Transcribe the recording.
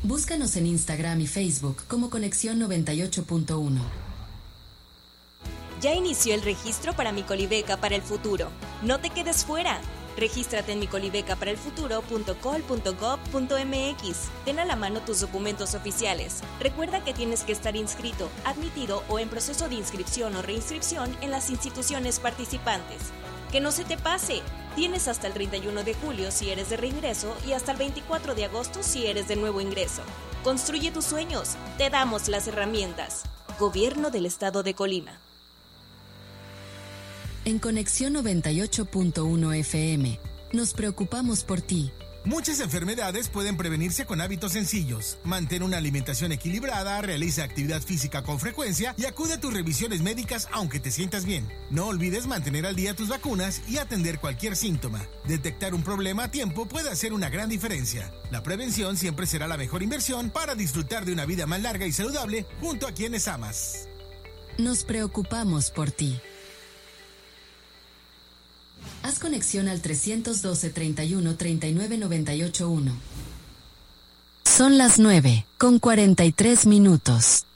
Búscanos en Instagram y Facebook como Conexión 98.1. Ya inició el registro para mi Colibeca para el futuro. No te quedes fuera. Regístrate en micolibecaparelfuturo.col.gov.mx. Ten a la mano tus documentos oficiales. Recuerda que tienes que estar inscrito, admitido o en proceso de inscripción o reinscripción en las instituciones participantes. ¡Que no se te pase! Tienes hasta el 31 de julio si eres de reingreso y hasta el 24 de agosto si eres de nuevo ingreso. Construye tus sueños. Te damos las herramientas. Gobierno del Estado de Colima. En Conexión 98.1 FM, nos preocupamos por ti. Muchas enfermedades pueden prevenirse con hábitos sencillos. Mantén una alimentación equilibrada, realiza actividad física con frecuencia y acude a tus revisiones médicas aunque te sientas bien. No olvides mantener al día tus vacunas y atender cualquier síntoma. Detectar un problema a tiempo puede hacer una gran diferencia. La prevención siempre será la mejor inversión para disfrutar de una vida más larga y saludable junto a quienes amas. Nos preocupamos por ti. Haz conexión al 312-31-3998-1. Son las 9:43.